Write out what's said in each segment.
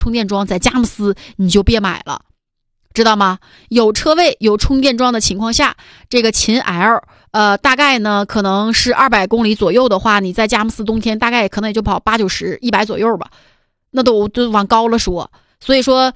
充电桩在佳木斯你就别买了，知道吗？有车位有充电桩的情况下，这个秦 L 大概呢可能是200公里左右的话，你在佳木斯冬天大概可能也就跑80、90、100左右吧，那都往高了说。所以说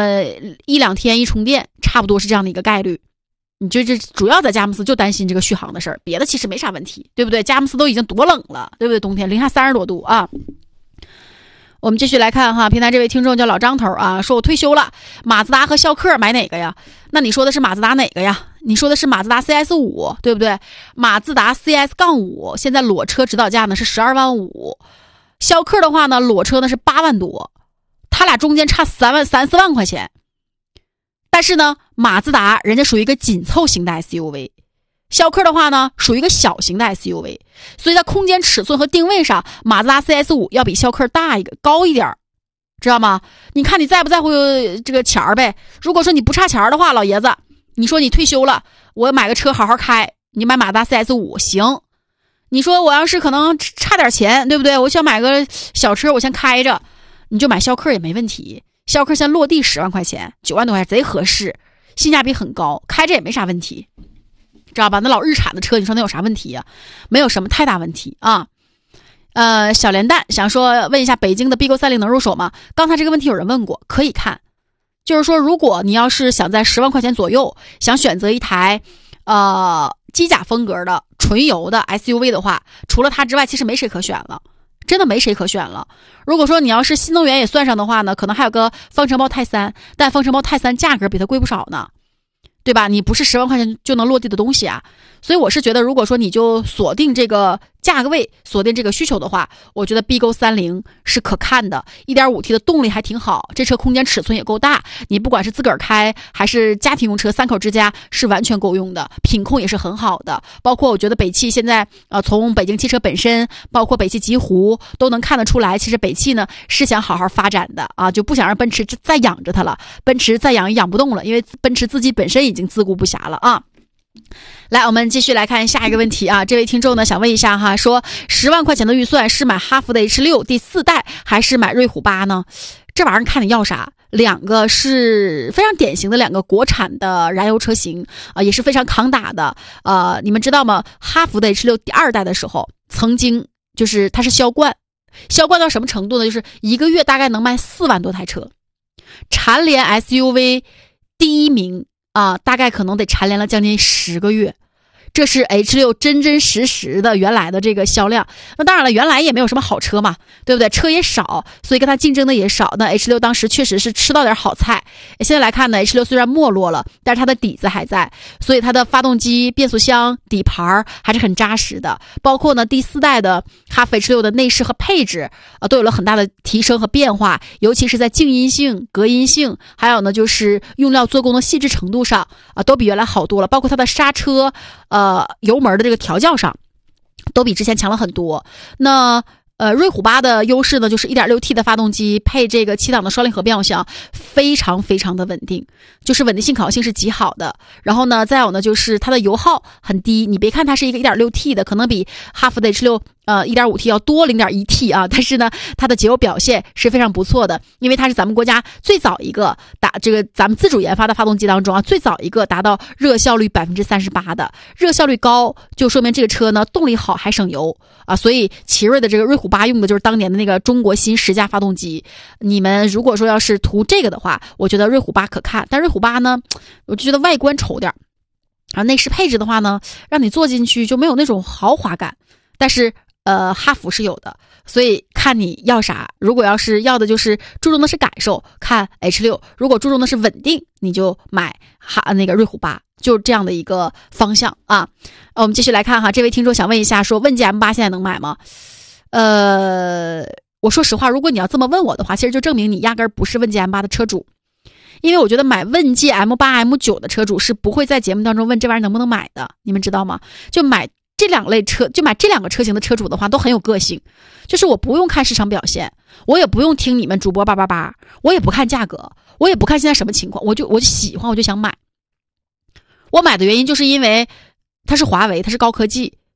1、2天一充电差不多是这样的一个概率。你这主要在佳木斯就担心这个续航的事儿，别的其实没啥问题，对不对？佳木斯都已经多冷了，对不对？冬天零下30多度啊。我们继续来看哈，平台这位听众叫老张头啊，说我退休了，马自达和逍客买哪个呀？那你说的是马自达哪个呀？你说的是马自达 CS5 对不对？马自达 CS-5 现在裸车指导价呢是12万5，逍客的话呢裸车呢是8万多，他俩中间差3、4万块钱。但是呢马自达人家属于一个紧凑型的 SUV， 逍客的话呢属于一个小型的 SUV， 所以在空间尺寸和定位上马自达 CS5 要比逍客大一个高一点，知道吗？你看你在不在乎这个钱儿呗。如果说你不差钱的话，老爷子你说你退休了，我买个车好好开，你买马自达 CS5 行。你说我要是可能差点钱，对不对？我想买个小车我先开着，你就买逍客也没问题。逍客现在落地10万块钱，9万多块钱贼合适，性价比很高，开着也没啥问题，知道吧？那老日产的车你说那有啥问题呀？没有什么太大问题啊。小连蛋想说问一下北京的 BQ30 能入手吗？刚才这个问题有人问过，可以看。就是说如果你要是想在10万块钱左右想选择一台机甲风格的纯油的 SUV 的话，除了它之外其实没谁可选了，真的没谁可选了。如果说你要是新能源也算上的话呢，可能还有个方程豹泰3，但方程豹泰3价格比它贵不少呢，对吧？你不是10万块钱就能落地的东西啊。所以我是觉得如果说你就锁定这个价格位，锁定这个需求的话，我觉得 BQ30 是可看的， 1.5T 的动力还挺好，这车空间尺寸也够大，你不管是自个儿开还是家庭用车3口之家是完全够用的，品控也是很好的。包括我觉得北汽现在从北京汽车本身包括北汽极狐都能看得出来，其实北汽呢是想好好发展的啊，就不想让奔驰再养着它了，奔驰再养不动了，因为奔驰自己本身已经自顾不暇了啊。来，我们继续来看下一个问题啊。这位听众呢想问一下哈，说10万块钱的预算是买哈弗的 H6 第4代还是买瑞虎8呢？这玩意儿看你要啥，两个是非常典型的两个国产的燃油车型也是非常抗打的。你们知道吗？哈弗的 H6 第2代的时候曾经就是它是销冠到什么程度呢？就是一个月大概能卖4万多台车，蝉联 SUV 第1名大概可能得蝉联了将近10个月。这是 H6 真真实实的原来的这个销量。那当然了，原来也没有什么好车嘛，对不对？车也少，所以跟它竞争的也少。那 H6 当时确实是吃到点好菜。现在来看呢， H6 虽然没落了，但是它的底子还在，所以它的发动机、变速箱、底盘还是很扎实的。包括呢第4代的哈弗 H6 的内饰和配置都有了很大的提升和变化，尤其是在静音性、隔音性，还有呢就是用料做工的细致程度上都比原来好多了。包括它的刹车油门的这个调教上都比之前强了很多。那瑞虎8的优势呢，就是 1.6T 的发动机配这个7档的双离合变速箱，非常非常的稳定，就是稳定性可靠性是极好的。然后呢再有呢就是它的油耗很低，你别看它是一个 1.6T 的，可能比哈弗的 H6 1.5T 要多 0.1T 但是呢它的节油表现是非常不错的，因为它是咱们国家最早一个这个咱们自主研发的发动机当中最早一个达到热效率 38% 的。热效率高就说明这个车呢动力好还省油所以奇瑞的这个瑞虎8用的就是当年的那个中国新10佳发动机。你们如果说要是图这个的话，我觉得瑞虎8可看，但瑞虎8呢我就觉得外观丑点内饰配置的话呢让你坐进去就没有那种豪华感，但是哈弗是有的，所以看你要啥。如果要是要的就是注重的是感受，看 H6； 如果注重的是稳定，你就买那个瑞虎8，就这样的一个方向啊。我们继续来看哈，这位听众想问一下，说问界 M8 现在能买吗？我说实话，如果你要这么问我的话，其实就证明你压根儿不是问界 M8 的车主。因为我觉得买问界 M8、M9 的车主是不会在节目当中问这玩意儿能不能买的，你们知道吗？就买这两类车，就买这两个车型的车主的话都很有个性，就是我不用看市场表现，我也不用听你们主播叭，我也不看价格，我也不看现在什么情况，我就喜欢，我就想买。我买的原因就是因为它是华为，它是高科技，对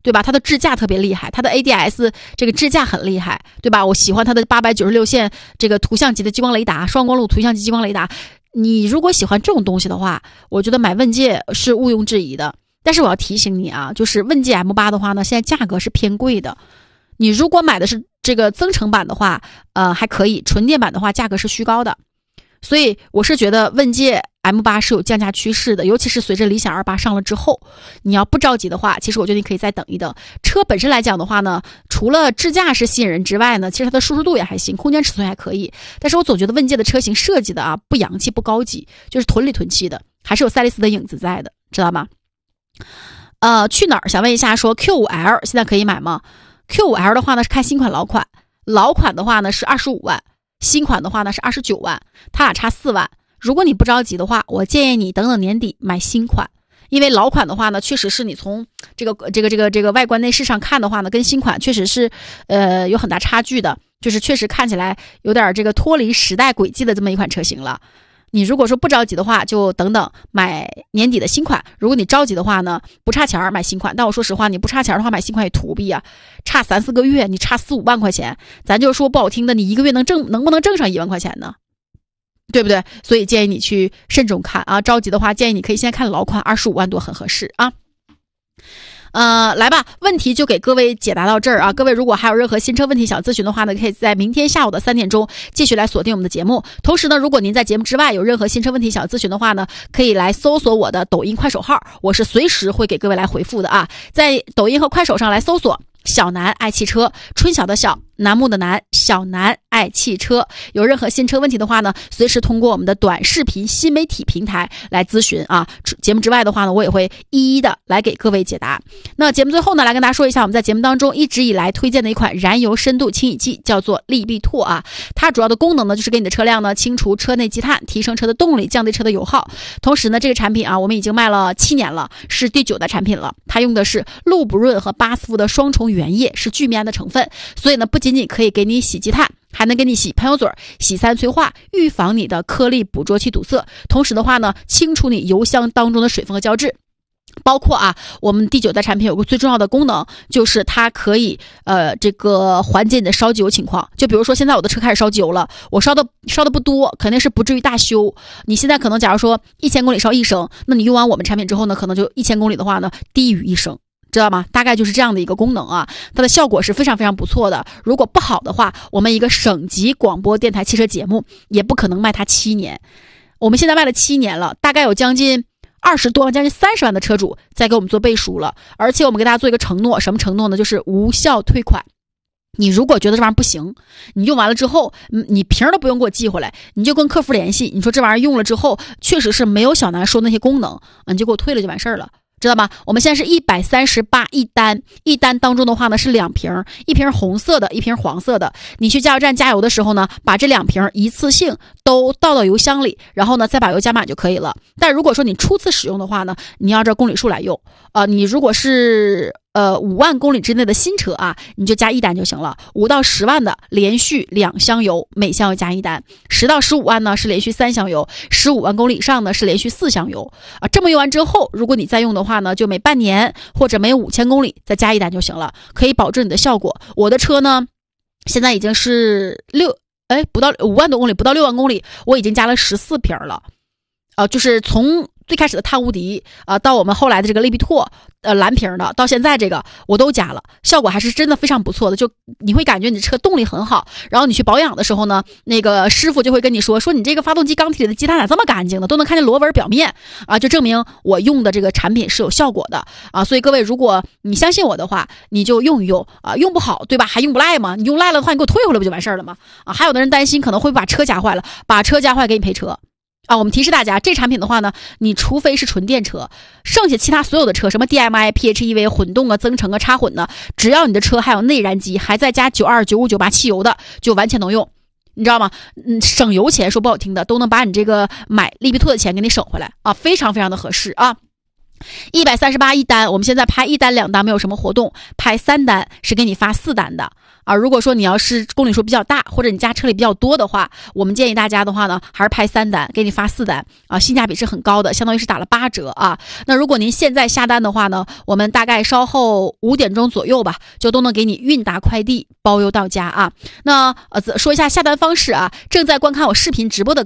对吧？它的智驾特别厉害，它的 ADS 这个智驾很厉害，对吧？我喜欢它的896线这个图像级的激光雷达，双光路图像级激光雷达。你如果喜欢这种东西的话，我觉得买问界是毋庸置疑的。但是我要提醒你啊，就是问界 M8 的话呢，现在价格是偏贵的。你如果买的是这个增程版的话，还可以，纯电版的话价格是虚高的。所以我是觉得问界 M8 是有降价趋势的，尤其是随着理想28上了之后，你要不着急的话，其实我觉得你可以再等一等。车本身来讲的话呢，除了智驾是吸引人之外呢，其实它的舒适度也还行，空间尺寸还可以。但是我总觉得问界的车型设计的啊不洋气不高级，就是囤里囤气的，还是有赛力斯的影子在的，知道吗？去哪儿？想问一下，说 Q5L 现在可以买吗？ Q5L 的话呢是看新款老款，老款的话呢是25万，新款的话呢是29万，它俩差4万。如果你不着急的话，我建议你等等年底买新款，因为老款的话呢，确实是你从这个外观内饰上看的话呢，跟新款确实是有很大差距的，就是确实看起来有点这个脱离时代轨迹的这么一款车型了。你如果说不着急的话，就等等买年底的新款。如果你着急的话呢，不差钱买新款。但我说实话，你不差钱的话，买新款也图弊啊，差3-4个月，你差4-5万块钱，咱就说不好听的，你一个月能不能挣上1万块钱呢？对不对？所以建议你去慎重看啊，着急的话，建议你可以先看老款，25万多很合适啊。来吧，问题就给各位解答到这儿啊。各位如果还有任何新车问题想咨询的话呢，可以在明天下午的3点钟继续来锁定我们的节目。同时呢，如果您在节目之外有任何新车问题想咨询的话呢，可以来搜索我的抖音快手号，我是随时会给各位来回复的啊。在抖音和快手上来搜索小南爱汽车，春晓的晓，楠木的楠，小南爱汽车。有任何新车问题的话呢，随时通过我们的短视频新媒体平台来咨询啊。节目之外的话呢，我也会一一的来给各位解答。那节目最后呢，来跟大家说一下我们在节目当中一直以来推荐的一款燃油深度清洗剂，叫做利必拓啊。它主要的功能呢，就是给你的车辆呢清除车内积碳，提升车的动力，降低车的油耗。同时呢，这个产品啊，我们已经卖了7年了，是第9代产品了。它用的是露不润和巴斯夫的双重原液，是聚醚胺的成分，所以呢，不仅仅可以给你洗积碳，还能给你洗喷油嘴、洗三催化，预防你的颗粒捕捉器堵塞。同时的话呢，清除你油箱当中的水分和胶质。包括啊，我们第9代产品有个最重要的功能，就是它可以这个缓解你的烧机油情况。就比如说现在我的车开始烧机油了，我烧的不多，肯定是不至于大修。你现在可能假如说1000公里烧1升，那你用完我们产品之后呢，可能就1000公里的话呢低于1升。知道吗？大概就是这样的一个功能啊，它的效果是非常非常不错的。如果不好的话，我们一个省级广播电台汽车节目也不可能卖它7年。我们现在卖了7年了，大概有将近20多万、将近30万的车主在给我们做背书了。而且我们给大家做一个承诺，什么承诺呢？就是无效退款。你如果觉得这玩意儿不行，你用完了之后，你瓶都不用给我寄回来，你就跟客服联系，你说这玩意儿用了之后确实是没有小南说那些功能，你就给我退了就完事儿了。知道吗？我们现在是138一单，一单当中的话呢是2瓶，一瓶红色的，一瓶黄色的。你去加油站加油的时候呢，把这2瓶一次性都倒到油箱里，然后呢再把油加满就可以了。但如果说你初次使用的话呢，你要按照公里数来用。你如果是5万公里之内的新车啊，你就加1单就行了。5到10万的连续2箱油，每箱油加1单。10到15万呢是连续3箱油，15万公里以上呢是连续4箱油啊。这么用完之后，如果你再用的话呢，就每半年或者每5000公里再加1单就行了，可以保证你的效果。我的车呢，现在已经是不到5万多公里，不到6万公里，我已经加了14瓶了。就是从最开始的碳无敌到我们后来的这个利必拓蓝瓶的，到现在这个我都加了，效果还是真的非常不错的。就你会感觉你的车动力很好，然后你去保养的时候呢，那个师傅就会跟你说你这个发动机缸体里的积碳咋这么干净呢，都能看见螺纹表面啊，就证明我用的这个产品是有效果的啊。所以各位，如果你相信我的话，你就用一用啊，用不好对吧？还用不赖吗？你用赖了的话，你给我退回来不就完事儿了吗？啊，还有的人担心可能会把车夹坏了，把车夹坏给你赔车。我们提示大家，这产品的话呢，你除非是纯电车，剩下其他所有的车，什么 DMI、PHEV、混动啊、增程啊、插混的，只要你的车还有内燃机，还在加92、95、98汽油的，就完全能用，你知道吗？省油钱，说不好听的，都能把你这个买利必拓的钱给你省回来啊，非常非常的合适啊。 138一单，我们现在拍1单2单没有什么活动，拍3单是给你发4单的啊。如果说你要是公里数比较大，或者你家车里比较多的话，我们建议大家的话呢，还是拍3单，给你发4单啊，性价比是很高的，相当于是打了8折啊。那如果您现在下单的话呢，我们大概稍后5点钟左右吧，就都能给你韵达快递包邮到家啊。那说一下下单方式啊，正在观看我视频直播的